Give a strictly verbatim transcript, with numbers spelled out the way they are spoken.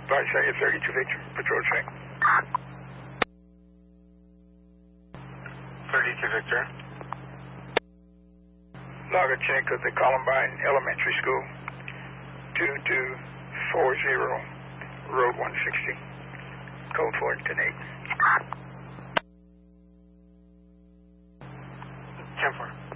five second thirty-two Victor, patrol check. thirty-two Victor. Log a check of the Columbine Elementary School. two two four zero, Road one sixty. Code for ten eight. ten four.